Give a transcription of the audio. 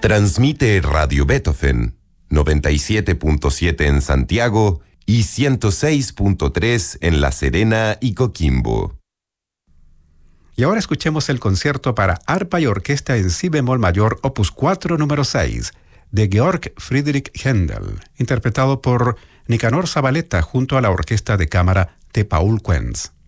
Transmite Radio Beethoven, 97.7 en Santiago y 106.3 en La Serena y Coquimbo. Y ahora escuchemos el concierto para arpa y orquesta en si bemol mayor, opus 4, número 6, de Georg Friedrich Händel, interpretado por Nicanor Zabaleta junto a la orquesta de cámara de Paul Quenz.